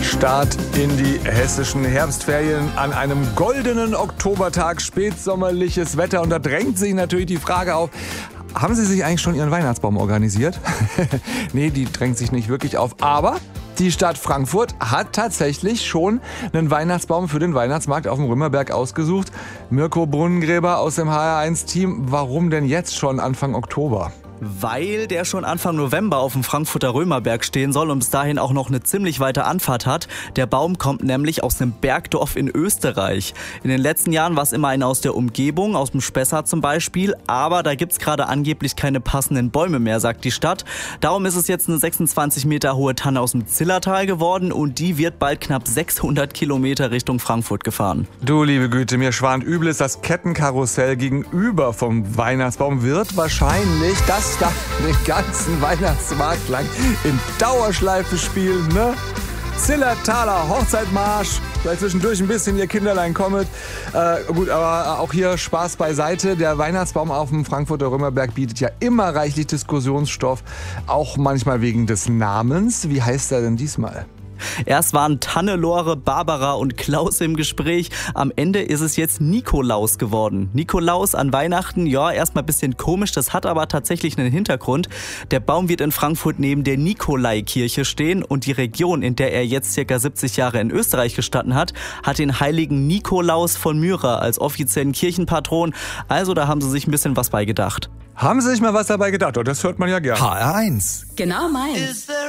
Start in die hessischen Herbstferien an einem goldenen Oktobertag, spätsommerliches Wetter. Und da drängt sich natürlich die Frage auf, haben Sie sich eigentlich schon Ihren Weihnachtsbaum organisiert? Nee, die drängt sich nicht wirklich auf. Aber die Stadt Frankfurt hat tatsächlich schon einen Weihnachtsbaum für den Weihnachtsmarkt auf dem Römerberg ausgesucht. Mirko Brunnengräber aus dem HR1-Team. Warum denn jetzt schon Anfang Oktober? Weil der schon Anfang November auf dem Frankfurter Römerberg stehen soll und bis dahin auch noch eine ziemlich weite Anfahrt hat. Der Baum kommt nämlich aus einem Bergdorf in Österreich. In den letzten Jahren war es immer einer aus der Umgebung, aus dem Spessart zum Beispiel. Aber da gibt's gerade angeblich keine passenden Bäume mehr, sagt die Stadt. Darum ist es jetzt eine 26 Meter hohe Tanne aus dem Zillertal geworden und die wird bald knapp 600 Kilometer Richtung Frankfurt gefahren. Du liebe Güte, mir schwant übles, das Kettenkarussell gegenüber vom Weihnachtsbaum wird wahrscheinlich das da den ganzen Weihnachtsmarkt lang in Dauerschleife spielen, ne? Zillertaler Hochzeitmarsch, vielleicht zwischendurch ein bisschen ihr Kinderlein kommet. Gut, aber auch hier Spaß beiseite. Der Weihnachtsbaum auf dem Frankfurter Römerberg bietet ja immer reichlich Diskussionsstoff, auch manchmal wegen des Namens. Wie heißt er denn diesmal? Erst waren Tannelore, Barbara und Klaus im Gespräch. Am Ende ist es jetzt Nikolaus geworden. Nikolaus an Weihnachten, ja, erstmal ein bisschen komisch, das hat aber tatsächlich einen Hintergrund. Der Baum wird in Frankfurt neben der Nikolaikirche stehen und die Region, in der er jetzt ca. 70 Jahre in Österreich gestanden hat, hat den heiligen Nikolaus von Myra als offiziellen Kirchenpatron. Also da haben sie sich ein bisschen was bei gedacht. Haben Sie sich mal was dabei gedacht? Oh, das hört man ja gerne. HR1. Genau meins.